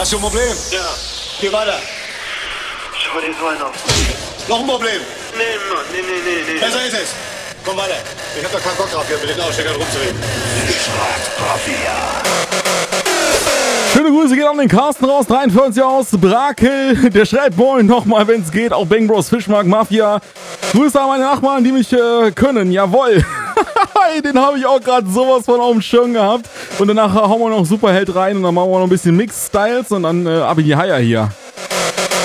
Hast du ein Problem? Ja. Geh weiter. Schau dir so einen auf. Noch ein Problem? Nee, Mann, nee. Besser ist es. Komm weiter. Ich hab da keinen Bock drauf, hier mit den Aussteckern rumzureden. Schöne Grüße gehen an den Carsten raus, 43 aus Brakel. Der schreibt moin nochmal, wenn es geht. Auch Bang Bros Fischmarkt Mafia. Grüße an meine Nachbarn, die mich können. Jawohl. Den habe ich auch gerade sowas von auf dem Schirm gehabt. Und danach hauen wir noch Superheld rein und dann machen wir noch ein bisschen Mix-Styles und dann ab in die Haier hier.